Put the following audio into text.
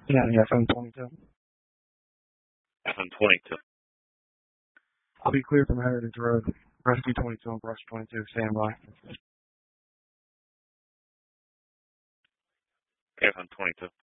County FM 22. FM 22. I'll be clear from Heritage Road. Rescue 22 and Brush 22, stand by. FM 22.